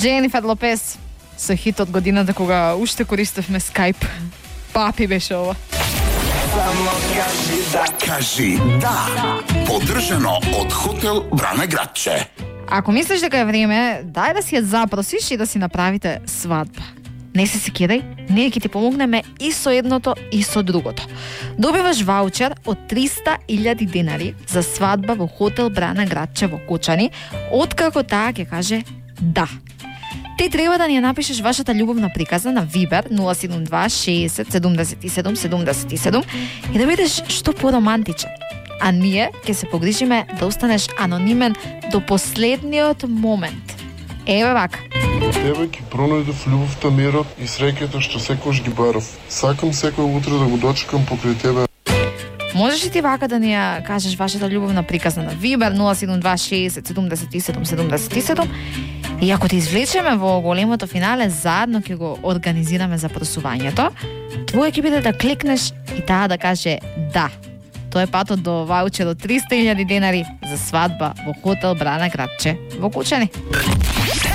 Дженифер Лопес со хитот годината кога уште користевме Skype. Папи беше ова. Кажи да. Поддржано од хотел Бране Градче. Ако мислиш дека е време, дај да си ја запросиш и да си направите свадба. Не се секидај, ние ќе ти помогнеме и со едното и со другото. Добиваш ваучер од 300.000 денари за свадба во хотел Брана Градче во Кочани, откако таа ќе каже да. Ти треба да ни ја напишеш вашата љубовна приказна на Viber 072 60 77 77 и да бидеш што поромантичен. А ние ќе се погрижиме да останеш анонимен до последниот момент. Еве вака. Тебе ќе пронајдев љубовта, мирот и среќата што секогаш ги барав. Сакам секој утре да го дочекам покрај тебе. Можеш ли ти вака да ни ја кажеш вашата љубовна приказна на Viber 072 60 77 77 и ако те извлечеме во големото финале, заедно ќе го организираме запросувањето. Твој ќе биде да клекнеш и таа да каже да. Тоа е патот до ваучер од 300.000 денари за свадба во хотел Брана Градче во Кучани.